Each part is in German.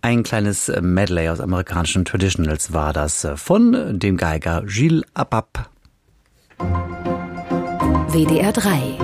Ein kleines Medley aus amerikanischen Traditionals war das von dem Geiger Gilles Apap. WDR 3.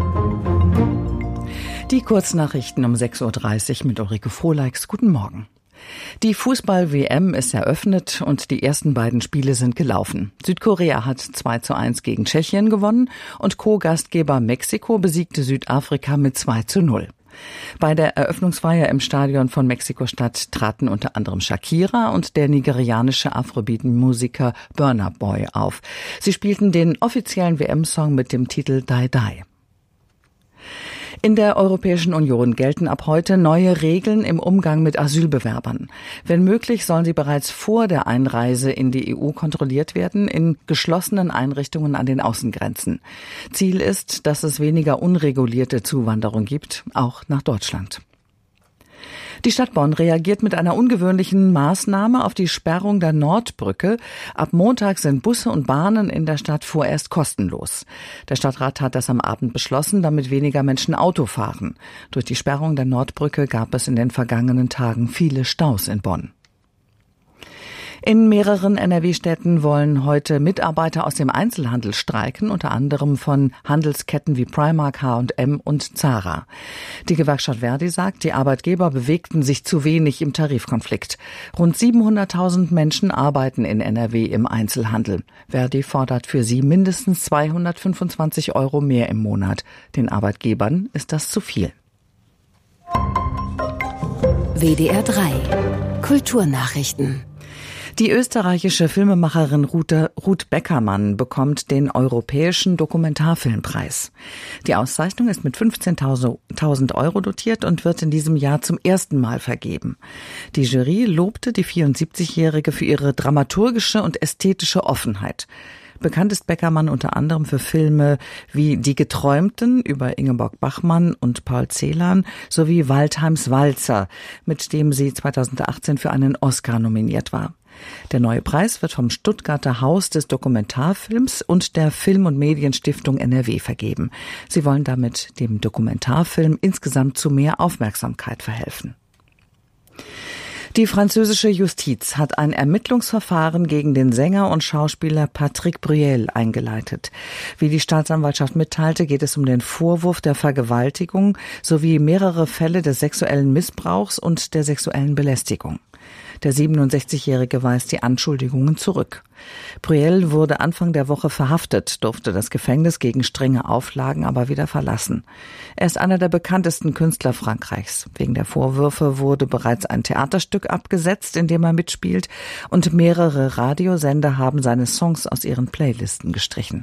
Die Kurznachrichten um 6.30 Uhr mit Ulrike Frohleix. Guten Morgen. Die Fußball-WM ist eröffnet und die ersten beiden Spiele sind gelaufen. Südkorea hat 2:1 gegen Tschechien gewonnen und Co-Gastgeber Mexiko besiegte Südafrika mit 2:0. Bei der Eröffnungsfeier im Stadion von Mexiko-Stadt traten unter anderem Shakira und der nigerianische Afrobeat-Musiker Burna Boy auf. Sie spielten den offiziellen WM-Song mit dem Titel Die Die. In der Europäischen Union gelten ab heute neue Regeln im Umgang mit Asylbewerbern. Wenn möglich, sollen sie bereits vor der Einreise in die EU kontrolliert werden, in geschlossenen Einrichtungen an den Außengrenzen. Ziel ist, dass es weniger unregulierte Zuwanderung gibt, auch nach Deutschland. Die Stadt Bonn reagiert mit einer ungewöhnlichen Maßnahme auf die Sperrung der Nordbrücke. Ab Montag sind Busse und Bahnen in der Stadt vorerst kostenlos. Der Stadtrat hat das am Abend beschlossen, damit weniger Menschen Auto fahren. Durch die Sperrung der Nordbrücke gab es in den vergangenen Tagen viele Staus in Bonn. In mehreren NRW-Städten wollen heute Mitarbeiter aus dem Einzelhandel streiken, unter anderem von Handelsketten wie Primark, H&M und Zara. Die Gewerkschaft Verdi sagt, die Arbeitgeber bewegten sich zu wenig im Tarifkonflikt. Rund 700.000 Menschen arbeiten in NRW im Einzelhandel. Verdi fordert für sie mindestens 225 € mehr im Monat. Den Arbeitgebern ist das zu viel. WDR 3. Kulturnachrichten. Die österreichische Filmemacherin Ruth Beckermann bekommt den Europäischen Dokumentarfilmpreis. Die Auszeichnung ist mit 15.000 € dotiert und wird in diesem Jahr zum ersten Mal vergeben. Die Jury lobte die 74-Jährige für ihre dramaturgische und ästhetische Offenheit. Bekannt ist Beckermann unter anderem für Filme wie Die Geträumten über Ingeborg Bachmann und Paul Celan sowie Waldheims Walzer, mit dem sie 2018 für einen Oscar nominiert war. Der neue Preis wird vom Stuttgarter Haus des Dokumentarfilms und der Film- und Medienstiftung NRW vergeben. Sie wollen damit dem Dokumentarfilm insgesamt zu mehr Aufmerksamkeit verhelfen. Die französische Justiz hat ein Ermittlungsverfahren gegen den Sänger und Schauspieler Patrick Bruel eingeleitet. Wie die Staatsanwaltschaft mitteilte, geht es um den Vorwurf der Vergewaltigung sowie mehrere Fälle des sexuellen Missbrauchs und der sexuellen Belästigung. Der 67-Jährige weist die Anschuldigungen zurück. Bruel wurde Anfang der Woche verhaftet, durfte das Gefängnis gegen strenge Auflagen aber wieder verlassen. Er ist einer der bekanntesten Künstler Frankreichs. Wegen der Vorwürfe wurde bereits ein Theaterstück abgesetzt, in dem er mitspielt, und mehrere Radiosender haben seine Songs aus ihren Playlisten gestrichen.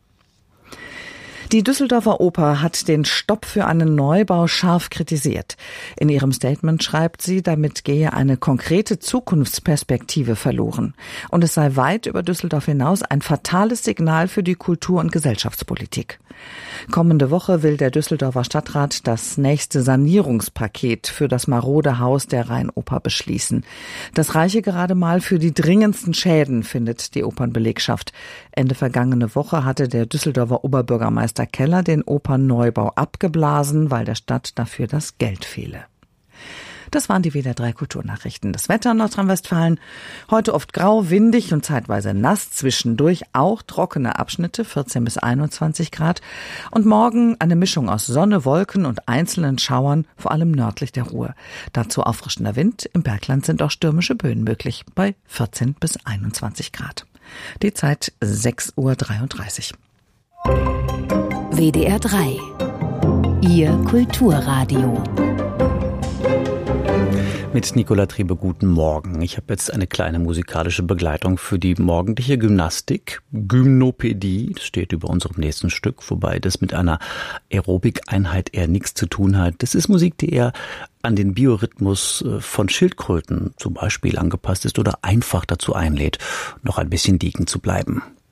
Die Düsseldorfer Oper hat den Stopp für einen Neubau scharf kritisiert. In ihrem Statement schreibt sie, damit gehe eine konkrete Zukunftsperspektive verloren. Und es sei weit über Düsseldorf hinaus ein fatales Signal für die Kultur- und Gesellschaftspolitik. Kommende Woche will der Düsseldorfer Stadtrat das nächste Sanierungspaket für das marode Haus der Rheinoper beschließen. Das reiche gerade mal für die dringendsten Schäden, findet die Opernbelegschaft. Ende vergangene Woche hatte der Düsseldorfer Oberbürgermeister Keller den Opernneubau abgeblasen, weil der Stadt dafür das Geld fehle. Das waren die WDR 3 Kulturnachrichten. Das Wetter in Nordrhein-Westfalen: heute oft grau, windig und zeitweise nass, zwischendurch auch trockene Abschnitte, 14 bis 21 Grad. Und morgen eine Mischung aus Sonne, Wolken und einzelnen Schauern, vor allem nördlich der Ruhr. Dazu auffrischender Wind. Im Bergland sind auch stürmische Böen möglich, bei 14 bis 21 Grad. Die Zeit 6:33 Uhr. WDR 3. Ihr Kulturradio. Mit Nicola Trebe, guten Morgen. Ich habe jetzt eine kleine musikalische Begleitung für die morgendliche Gymnastik. Gymnopädie, das steht über unserem nächsten Stück, wobei das mit einer Aerobik-Einheit eher nichts zu tun hat. Das ist Musik, die eher an den Biorhythmus von Schildkröten zum Beispiel angepasst ist oder einfach dazu einlädt, noch ein bisschen liegen zu bleiben.